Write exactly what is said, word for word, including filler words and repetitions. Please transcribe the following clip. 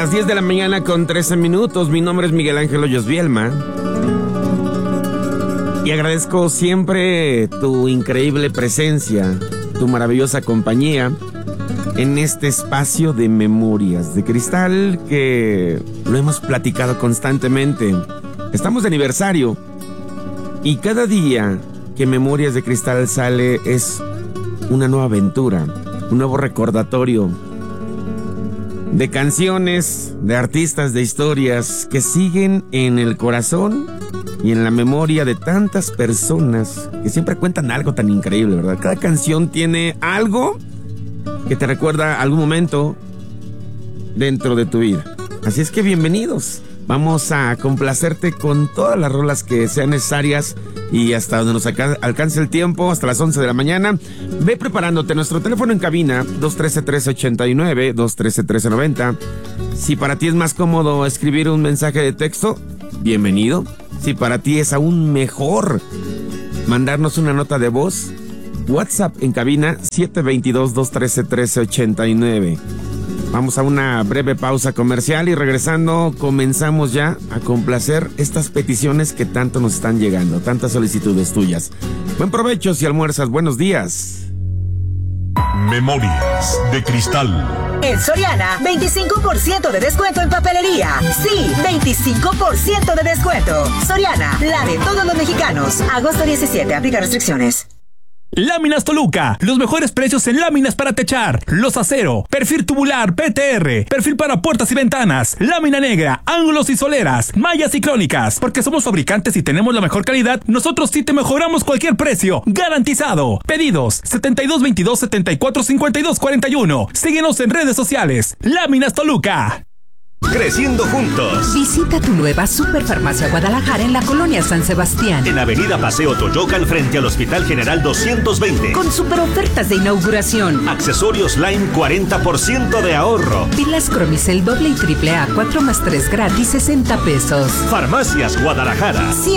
las diez de la mañana con trece minutos. Mi nombre es Miguel Ángel Hoyos Vielma. Y agradezco siempre tu increíble presencia, tu maravillosa compañía en este espacio de Memorias de Cristal que lo hemos platicado constantemente. Estamos de aniversario y cada día que Memorias de Cristal sale es una nueva aventura, un nuevo recordatorio de canciones, de artistas, de historias que siguen en el corazón y en la memoria de tantas personas que siempre cuentan algo tan increíble, ¿verdad? Cada canción tiene algo que te recuerda algún momento dentro de tu vida. Así es que bienvenidos. Vamos a complacerte con todas las rolas que sean necesarias y hasta donde nos alcance el tiempo, hasta las once de la mañana. Ve preparándote. Nuestro teléfono en cabina, dos uno tres, trece ochenta y nueve, dos uno tres, trece noventa. Si para ti es más cómodo escribir un mensaje de texto, bienvenido. Si para ti es aún mejor mandarnos una nota de voz, WhatsApp en cabina, siete dos dos, dos uno tres, trece ochenta y nueve. Vamos a una breve pausa comercial y regresando comenzamos ya a complacer estas peticiones que tanto nos están llegando, tantas solicitudes tuyas. Buen provecho si almuerzas, buenos días. Memorias de Cristal. En Soriana, veinticinco por ciento de descuento en papelería. Sí, veinticinco por ciento de descuento. Soriana, la de todos los mexicanos. Agosto diecisiete, aplica restricciones. Láminas Toluca, los mejores precios en láminas para techar, los acero, perfil tubular P T R, perfil para puertas y ventanas, lámina negra, ángulos y soleras, mallas y crónicas. Porque somos fabricantes y tenemos la mejor calidad, nosotros sí te mejoramos cualquier precio, garantizado. Pedidos setenta y dos veintidós, setenta y cuatro cincuenta y dos cuarenta y uno. Síguenos en redes sociales. Láminas Toluca. Creciendo juntos. Visita tu nueva Superfarmacia Guadalajara en la colonia San Sebastián. En Avenida Paseo Toyocan frente al Hospital General doscientos veinte. Con super ofertas de inauguración. Accesorios Lime cuarenta por ciento de ahorro. Pilas Cromicel doble y triple A cuatro más tres gratis sesenta pesos. Farmacias Guadalajara.